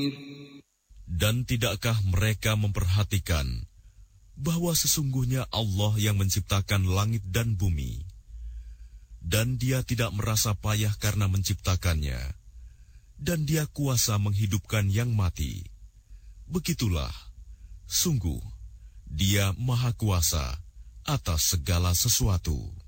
Dan tidakkah mereka memperhatikan bahwa sesungguhnya Allah yang menciptakan langit dan bumi, dan Dia tidak merasa payah karena menciptakannya, dan Dia kuasa menghidupkan yang mati. Begitulah, sungguh, Dia Maha Kuasa atas segala sesuatu.